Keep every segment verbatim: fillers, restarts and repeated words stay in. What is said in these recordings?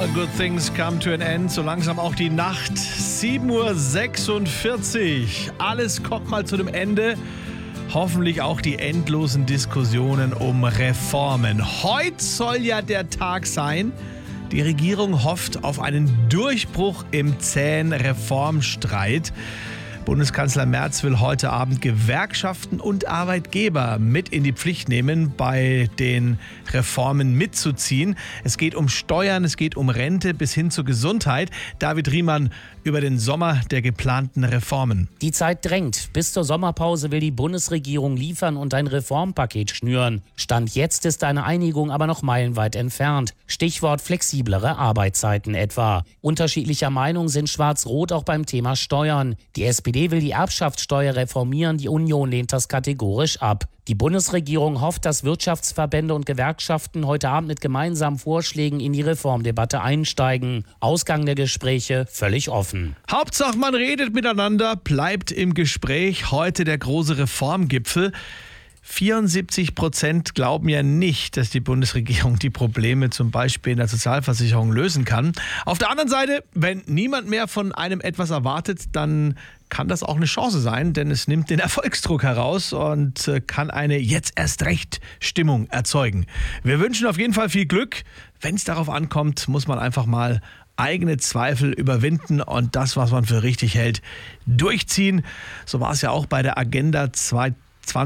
good things come to an end. So langsam auch die Nacht. sieben Uhr sechsundvierzig. Alles kommt mal zu dem Ende. Hoffentlich auch die endlosen Diskussionen um Reformen. Heute soll ja der Tag sein. Die Regierung hofft auf einen Durchbruch im zähen Reformstreit. Bundeskanzler Merz will heute Abend Gewerkschaften und Arbeitgeber mit in die Pflicht nehmen, bei den Reformen mitzuziehen. Es geht um Steuern, es geht um Rente bis hin zur Gesundheit. David Riemann über den Sommer der geplanten Reformen. Die Zeit drängt. Bis zur Sommerpause will die Bundesregierung liefern und ein Reformpaket schnüren. Stand jetzt ist eine Einigung aber noch meilenweit entfernt. Stichwort flexiblere Arbeitszeiten etwa. Unterschiedlicher Meinung sind Schwarz-Rot auch beim Thema Steuern. Die S P D will die Erbschaftssteuer reformieren, die Union lehnt das kategorisch ab. Die Bundesregierung hofft, dass Wirtschaftsverbände und Gewerkschaften heute Abend mit gemeinsamen Vorschlägen in die Reformdebatte einsteigen. Ausgang der Gespräche völlig offen. Hauptsache, man redet miteinander, bleibt im Gespräch. Heute der große Reformgipfel. vierundsiebzig Prozent glauben ja nicht, dass die Bundesregierung die Probleme zum Beispiel in der Sozialversicherung lösen kann. Auf der anderen Seite, wenn niemand mehr von einem etwas erwartet, dann kann das auch eine Chance sein, denn es nimmt den Erfolgsdruck heraus und kann eine jetzt erst recht Stimmung erzeugen. Wir wünschen auf jeden Fall viel Glück. Wenn es darauf ankommt, muss man einfach mal eigene Zweifel überwinden und das, was man für richtig hält, durchziehen. So war es ja auch bei der Agenda zweitausendzehn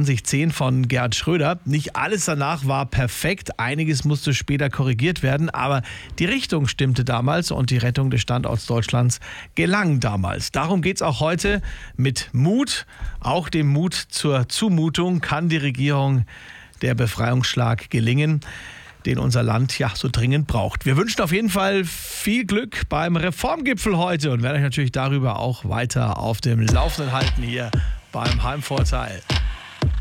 von Gerhard Schröder. Nicht alles danach war perfekt, einiges musste später korrigiert werden, aber die Richtung stimmte damals und die Rettung des Standorts Deutschlands gelang damals. Darum geht es auch heute mit Mut, auch dem Mut zur Zumutung kann die Regierung der Befreiungsschlag gelingen, den unser Land ja so dringend braucht. Wir wünschen auf jeden Fall viel Glück beim Reformgipfel heute und werden euch natürlich darüber auch weiter auf dem Laufenden halten hier beim Heimvorteil.